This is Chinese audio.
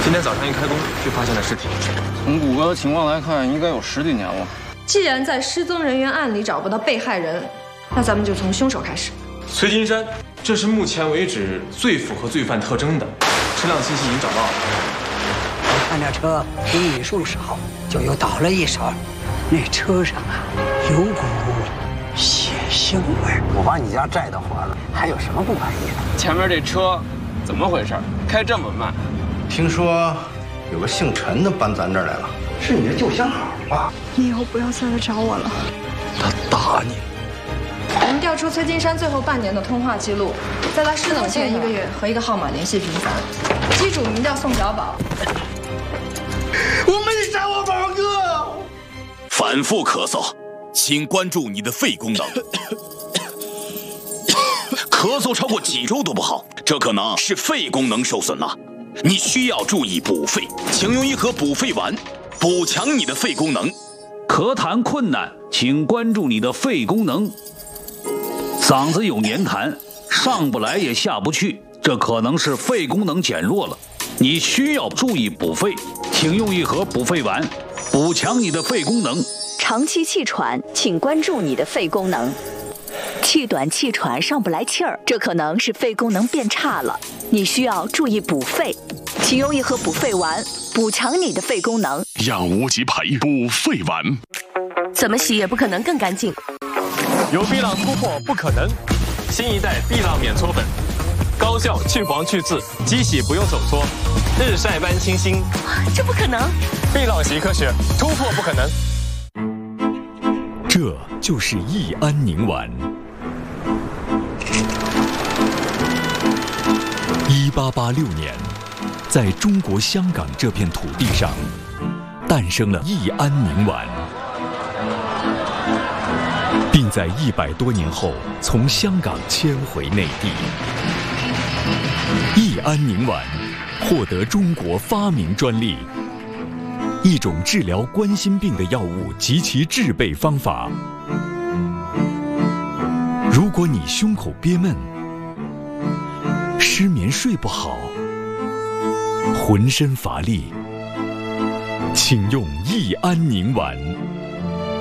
今天早上一开工就发现了尸体。 从谷歌的情况来看，应该有10几年了。 既然在失踪人员案里找不到被害人，那咱们就从凶手开始。 崔金山，这是目前为止最符合罪犯特征的。车辆信息已经找到了。 我看这车经理数时候就又倒了一手，那车上啊有股血腥味。 我把你家债都还了，还有什么不满意的？ 前面这车怎么回事？开这么慢？ 听说有个姓陈的搬咱这儿来了，是你的旧相好吧？ 你以后不要再来找我了。 他打你。 我们调出崔金山最后半年的通话记录，在他失踪前1个月和一个号码联系频繁。机主名叫宋小宝。 我没杀我宝哥。 反复咳嗽，请关注你的肺功能。咳嗽超过几周都不好，这可能是肺功能受损了。你需要注意补肺，请用一盒补肺丸，补强你的肺功能。 咳痰困难，请关注你的肺功能。嗓子有黏痰，上不来也下不去，这可能是肺功能减弱了。你需要注意补肺，请用一盒补肺丸，补强你的肺功能。 长期气喘，请关注你的肺功能。气短气喘上不来气儿，这可能是肺功能变差了，你需要注意补肺，请用一盒补肺丸，补强你的肺功能。 让无极牌补肺丸， 怎么洗也不可能更干净。 有碧浪突破不可能，新一代碧浪免搓粉，高效去黄去渍，机洗不用手搓，日晒般清新。 这不可能！ 碧浪洗科学，突破不可能。 这就是益安宁丸。1886年，在中国香港这片土地上，诞生了益安宁丸，并在100多年后从香港迁回内地。益安宁丸获得中国发明专利，一种治疗冠心病的药物及其制备方法。如果你胸口憋闷、失眠睡不好、浑身乏力，请用益安宁丸。